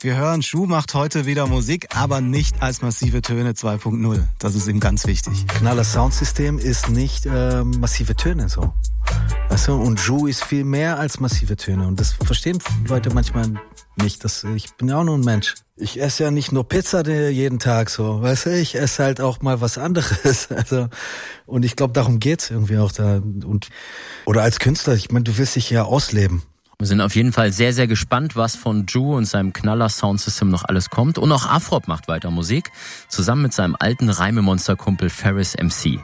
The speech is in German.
Wir hören, Schuh macht heute wieder Musik, aber nicht als Massive Töne 2.0. Das ist ihm ganz wichtig. Knaller Soundsystem ist nicht massive Töne so. Weißt du, und Ju ist viel mehr als massive Töne. Und das verstehen Leute manchmal nicht. Ich bin ja auch nur ein Mensch. Ich esse ja nicht nur Pizza jeden Tag so. Weißt du, ich esse halt auch mal was anderes. Also, und ich glaube, darum geht's irgendwie auch da. Oder als Künstler, ich meine, du willst dich ja ausleben. Wir sind auf jeden Fall sehr, sehr gespannt, was von Ju und seinem Knaller-Soundsystem noch alles kommt. Und auch Afrop macht weiter Musik, zusammen mit seinem alten Reimemonster-Kumpel Ferris MC.